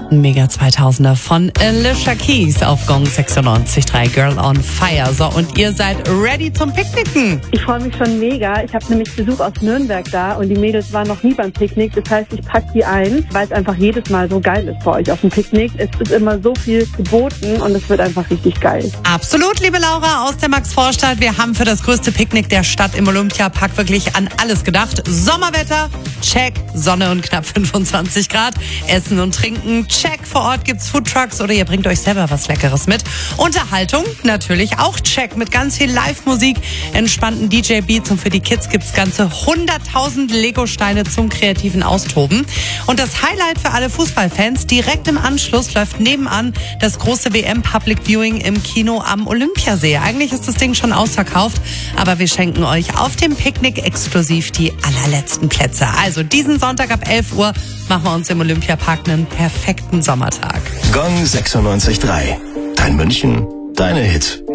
Mega 2000er von Alicia Keys auf Gong 96.3, Girl on Fire. So, und ihr seid ready zum Picknicken. Ich freue mich schon mega. Ich habe nämlich Besuch aus Nürnberg da und die Mädels waren noch nie beim Picknick. Das heißt, ich packe die ein, weil es einfach jedes Mal so geil ist bei euch auf dem Picknick. Es ist immer so viel geboten und es wird einfach richtig geil. Absolut, liebe Laura aus der Max-Vorstadt. Wir haben für das größte Picknick der Stadt im Olympiapark wirklich an alles gedacht. Sommerwetter, check. Sonne und knapp 25 Grad. Essen und Trinken, check. Vor Ort gibt's Foodtrucks oder ihr bringt euch selber was Leckeres mit. Unterhaltung natürlich auch check. Mit ganz viel Live-Musik, entspannten DJ-Beats und für die Kids gibt's ganze 100.000 Lego-Steine zum kreativen Austoben. Und das Highlight für alle Fußballfans, direkt im Anschluss läuft nebenan das große WM-Public-Viewing im Kino am Olympiasee. Eigentlich ist das Ding schon ausverkauft, aber wir schenken euch auf dem Picknick exklusiv die allerletzten Plätze. Also diesen Sonntag ab 11 Uhr machen wir uns im Olympiapark einen perfekten Sommertag. Gong 96.3. Dein München, deine Hit.